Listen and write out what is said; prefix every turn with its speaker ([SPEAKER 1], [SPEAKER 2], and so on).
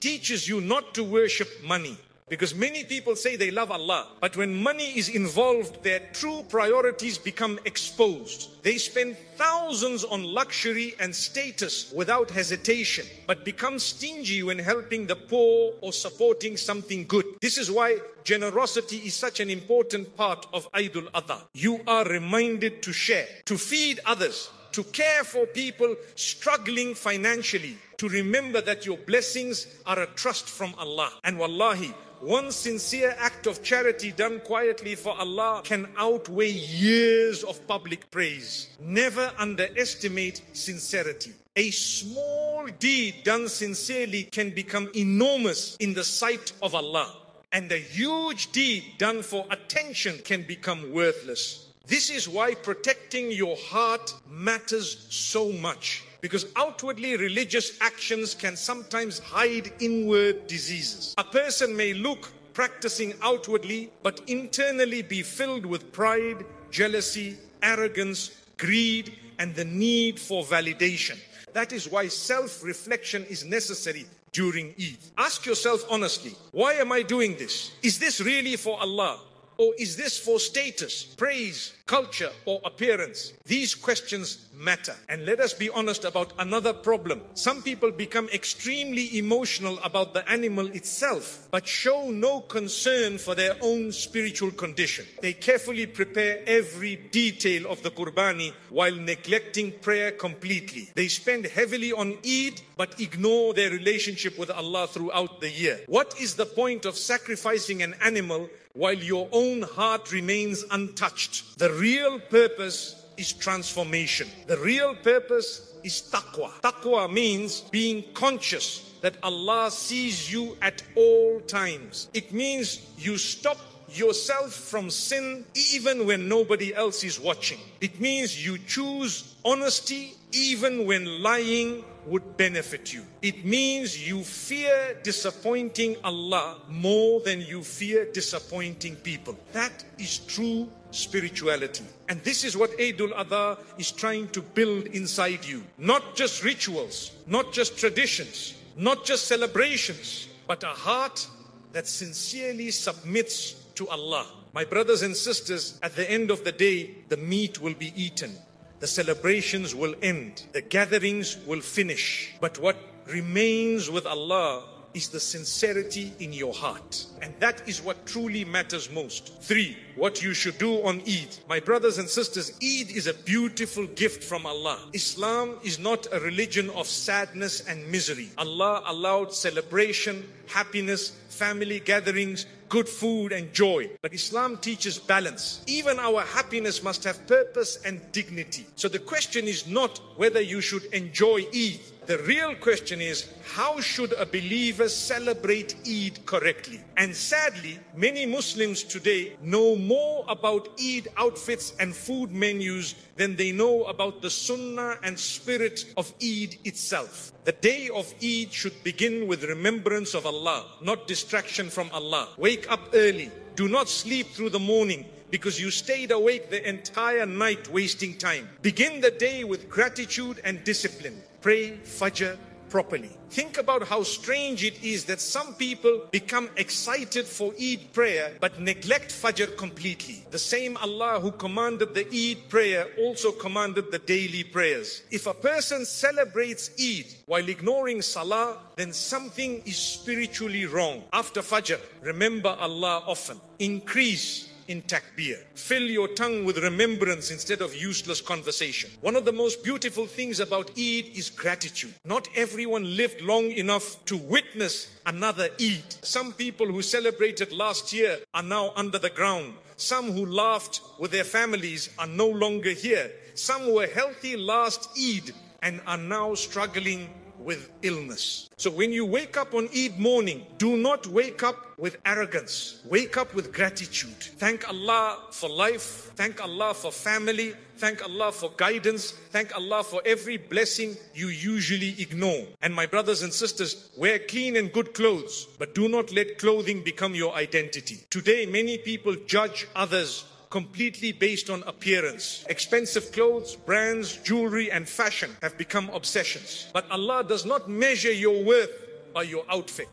[SPEAKER 1] teaches you not to worship money. Because many people say they love Allah, but when money is involved, their true priorities become exposed. They spend thousands on luxury and status without hesitation, but become stingy when helping the poor or supporting something good. This is why generosity is such an important part of Eid al-Adha. You are reminded to share, to feed others, to care for people struggling financially, to remember that your blessings are a trust from Allah. And wallahi, one sincere act of charity done quietly for Allah can outweigh years of public praise. Never underestimate sincerity. A small deed done sincerely can become enormous in the sight of Allah. And a huge deed done for attention can become worthless. This is why protecting your heart matters so much. Because outwardly religious actions can sometimes hide inward diseases. A person may look practicing outwardly, but internally be filled with pride, jealousy, arrogance, greed, and the need for validation. That is why self-reflection is necessary during Eid. Ask yourself honestly, why am I doing this? Is this really for Allah? Or is this for status, praise, culture, or appearance? These questions matter. And let us be honest about another problem. Some people become extremely emotional about the animal itself, but show no concern for their own spiritual condition. They carefully prepare every detail of the Qurbani while neglecting prayer completely. They spend heavily on Eid, but ignore their relationship with Allah throughout the year. What is the point of sacrificing an animal while your own heart remains untouched? The real purpose is transformation. The real purpose is taqwa. Taqwa means being conscious that Allah sees you at all times. It means you stop yourself from sin even when nobody else is watching. It means you choose honesty even when lying would benefit you. It means you fear disappointing Allah more than you fear disappointing people. That is true spirituality. And this is what Eid al-Adha is trying to build inside you. Not just rituals, not just traditions, not just celebrations, but a heart that sincerely submits to Allah. My brothers and sisters, at the end of the day, the meat will be eaten. The celebrations will end. The gatherings will finish. But what remains with Allah is the sincerity in your heart. And that is what truly matters most. 3, what you should do on Eid. My brothers and sisters, Eid is a beautiful gift from Allah. Islam is not a religion of sadness and misery. Allah allowed celebration, happiness, family gatherings, good food and joy. But Islam teaches balance. Even our happiness must have purpose and dignity. So the question is not whether you should enjoy Eid. The real question is, how should a believer celebrate Eid correctly? And sadly, many Muslims today know more about Eid outfits and food menus than they know about the sunnah and spirit of Eid itself. The day of Eid should begin with remembrance of Allah, not distraction from Allah. Wake up early. Do not sleep through the morning because you stayed awake the entire night wasting time. Begin the day with gratitude and discipline. Pray Fajr properly. Think about how strange it is that some people become excited for Eid prayer but neglect Fajr completely. The same Allah who commanded the Eid prayer also commanded the daily prayers. If a person celebrates Eid while ignoring Salah, then something is spiritually wrong. After Fajr, remember Allah often. Increase in takbir. Fill your tongue with remembrance instead of useless conversation. One of the most beautiful things about Eid is gratitude. Not everyone lived long enough to witness another Eid. Some people who celebrated last year are now under the ground. Some who laughed with their families are no longer here. Some were healthy last Eid and are now struggling with illness. So when you wake up on Eid morning, do not wake up with arrogance. Wake up with gratitude. Thank Allah for life. Thank Allah for family. Thank Allah for guidance. Thank Allah for every blessing you usually ignore. And my brothers and sisters, wear clean and good clothes, but do not let clothing become your identity. Today, many people judge others completely based on appearance. Expensive clothes, brands, jewelry, and fashion have become obsessions. But Allah does not measure your worth by your outfit.